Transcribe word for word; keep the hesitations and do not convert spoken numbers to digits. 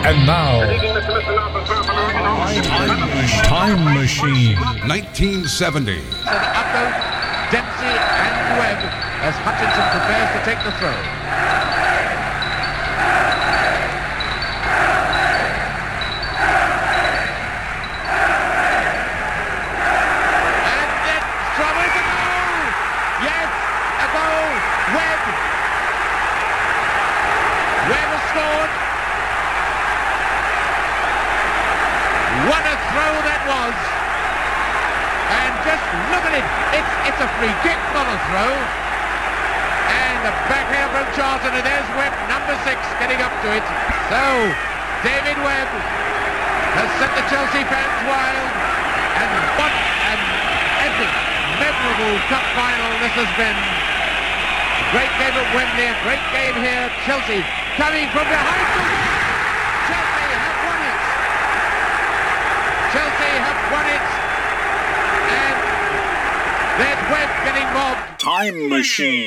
And now, Time Machine. nineteen seventy. And up goes Dempsey and Webb as Hutchinson prepares to take the throw. And then from is a goal! Yes, a goal! Webb! Webb has scored! What a throw that was! And just look at it, it's, it's a free kick, not a throw. And a backhand from Charlton, and there's Webb, number six, getting up to it. So, David Webb has set the Chelsea fans wild. And what an epic, memorable cup final this has been. A great game at Wembley, a great game here. Chelsea coming from behind the wall. Chelsea have won it. Chelsea have won it. And there's Webb getting mobbed. Time Machine.